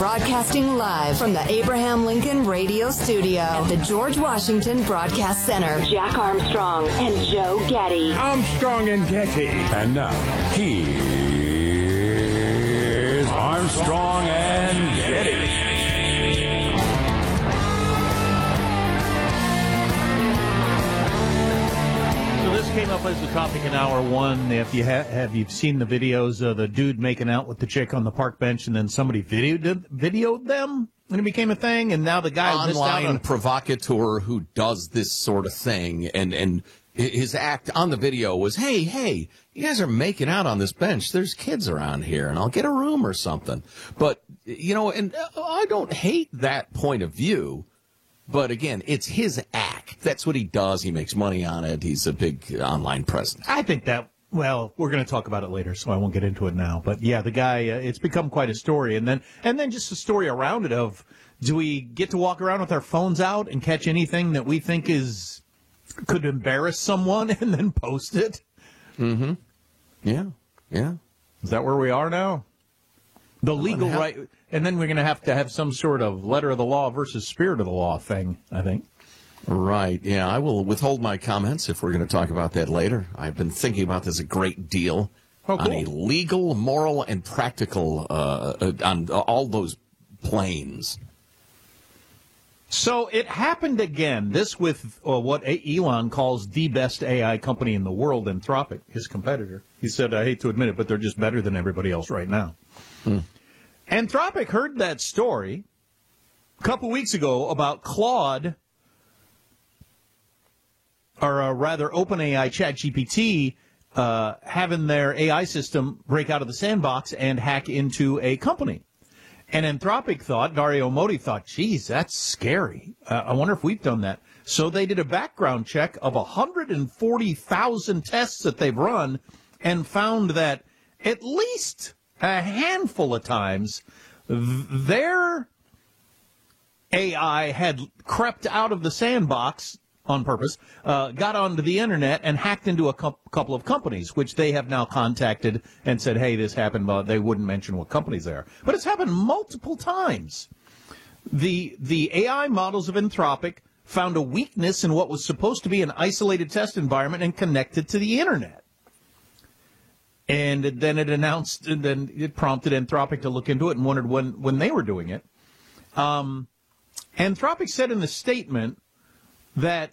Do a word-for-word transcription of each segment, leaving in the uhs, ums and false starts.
Broadcasting live from the Abraham Lincoln Radio Studio at the George Washington Broadcast Center. Jack Armstrong and Joe Getty. Armstrong and Getty. And now, here's Armstrong and Getty. Came up as the topic in hour one. If you ha- have you seen the videos of the dude making out with the chick on the park bench, and then somebody videoed videoed them, and it became a thing, and now the guy missed out online on provocateur who does this sort of thing, and and his act on the video was, hey, hey, you guys are making out on this bench. There's kids around here, and I'll get a room or something. But you know, and I don't hate that point of view. But again, it's his act. That's what he does. He makes money on it. He's a big online presence. I think that, well, we're going to talk about it later, so I won't get into it now. But yeah, the guy, uh, it's become quite a story. And then, and then just a story around it of, do we get to walk around with our phones out and catch anything that we think is, could embarrass someone and then post it? Mm-hmm. Yeah. Yeah. Is that where we are now? The legal right, and then we're going to have to have some sort of letter of the law versus spirit of the law thing, I think. Right, yeah, I will withhold my comments if we're going to talk about that later. I've been thinking about this a great deal oh, cool. on a legal, moral, and practical, uh, on all those planes. So it happened again, this with uh, what Elon calls the best A I company in the world, Anthropic, his competitor. He said, I hate to admit it, but they're just better than everybody else right now. Hmm. Anthropic heard that story a couple weeks ago about Claude, or uh, rather OpenAI ChatGPT, uh, having their A I system break out of the sandbox and hack into a company. And Anthropic thought, Dario Modi thought, geez, that's scary. Uh, I wonder if we've done that. So they did a background check of one hundred forty thousand tests that they've run and found that at least a handful of times their A I had crept out of the sandbox on purpose, uh, got onto the internet and hacked into a co- couple of companies, which they have now contacted and said, hey, this happened, but they wouldn't mention what companies they are. But it's happened multiple times. The, the A I models of Anthropic found a weakness in what was supposed to be an isolated test environment and connected to the internet. And then it announced, and then it prompted Anthropic to look into it and wondered when, when they were doing it. Um, Anthropic said in the statement that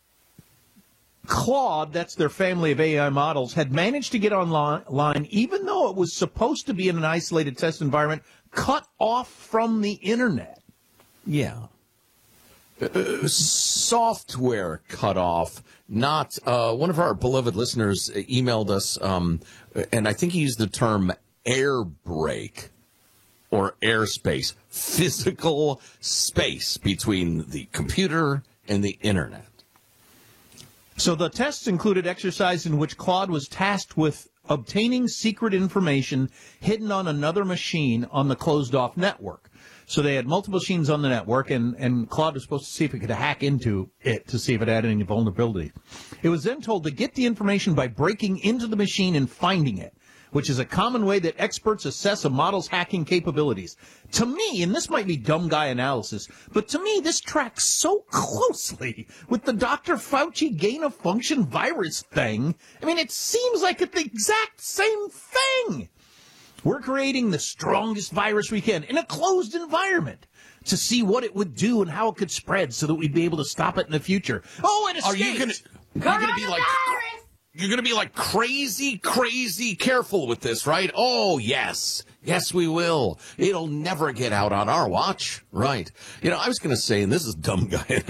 Claude, that's their family of A I models, had managed to get online, even though it was supposed to be in an isolated test environment, cut off from the internet. Yeah. Uh, software cutoff, not uh, one of our beloved listeners emailed us, um, and I think he used the term air brake or airspace, physical space between the computer and the internet. So the tests included exercise in which Claude was tasked with obtaining secret information hidden on another machine on the closed-off network. So they had multiple machines on the network, and, and Claude was supposed to see if it could hack into it to see if it had any vulnerability. It was then told to get the information by breaking into the machine and finding it, which is a common way that experts assess a model's hacking capabilities. To me, and this might be dumb guy analysis, but to me this tracks so closely with the Doctor Fauci gain-of-function virus thing. I mean, it seems like it's the exact same thing. We're creating the strongest virus we can in a closed environment to see what it would do and how it could spread so that we'd be able to stop it in the future. Oh, it escaped! Are you gonna, you're gonna be like, you're going to be like crazy, crazy careful with this, right? Oh, yes. Yes, we will. It'll never get out on our watch. Right. You know, I was going to say, and this is dumb guy